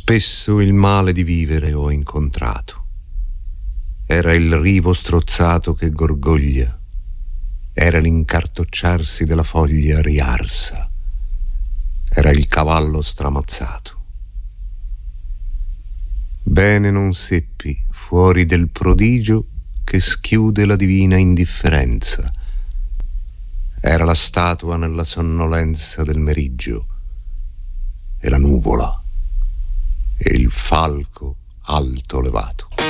Spesso il male di vivere ho incontrato. Era il rivo strozzato che gorgoglia, era l'incartocciarsi della foglia riarsa, era il cavallo stramazzato. Bene non seppi, fuori del prodigio che schiude la divina indifferenza. Era la statua nella sonnolenza del meriggio, e la nuvola, e il falco alto levato.